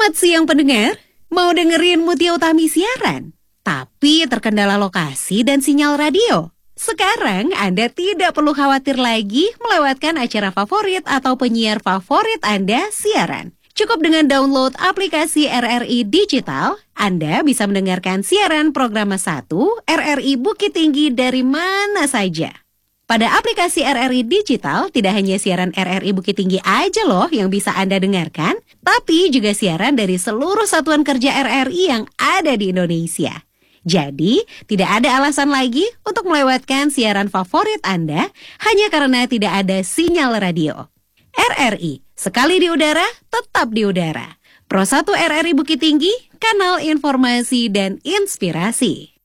Selamat siang pendengar, mau dengerin Mutia Utami siaran? Tapi terkendala lokasi dan sinyal radio. Sekarang Anda tidak perlu khawatir lagi melewatkan acara favorit atau penyiar favorit Anda siaran. Cukup dengan download aplikasi RRI Digital, Anda bisa mendengarkan siaran program 1 RRI Bukit Tinggi dari mana saja. Pada aplikasi RRI Digital, tidak hanya siaran RRI Bukit Tinggi aja loh yang bisa Anda dengarkan, tapi juga siaran dari seluruh satuan kerja RRI yang ada di Indonesia. Jadi, tidak ada alasan lagi untuk melewatkan siaran favorit Anda hanya karena tidak ada sinyal radio. RRI, sekali di udara, tetap di udara. Pro 1 RRI Bukit Tinggi, kanal informasi dan inspirasi.